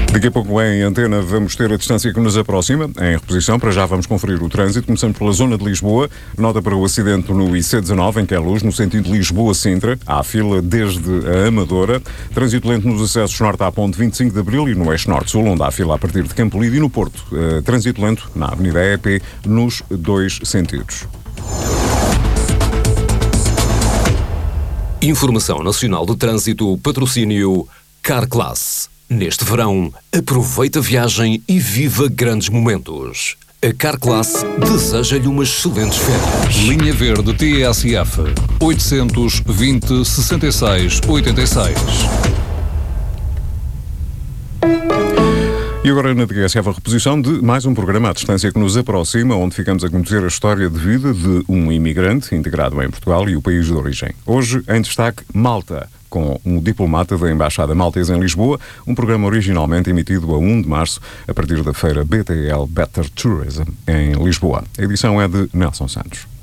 Daqui a pouco em antena vamos ter a distância que nos aproxima. Em reposição, para já vamos conferir o trânsito. Começamos pela zona de Lisboa. Nota para o acidente no IC19, em Queluz, no sentido Lisboa-Sintra. Há fila desde a Amadora. Trânsito lento nos acessos norte à ponte 25 de Abril e no eixo norte-sul, onde há fila a partir de Campolide e no Porto. Trânsito lento na Avenida EP nos dois sentidos. Informação Nacional do Trânsito, patrocínio Carclass. Neste verão, aproveita a viagem e viva grandes momentos. A Carclass deseja-lhe umas excelentes férias. Linha Verde TSF 820 66 86. E agora na TSF a reposição de mais um programa à distância que nos aproxima, onde ficamos a conhecer a história de vida de um imigrante integrado em Portugal e o país de origem. Hoje, em destaque, Malta, com um diplomata da Embaixada Maltesa em Lisboa, um programa originalmente emitido a 1 de março, a partir da feira BTL Better Tourism, em Lisboa. A edição é de Nelson Santos.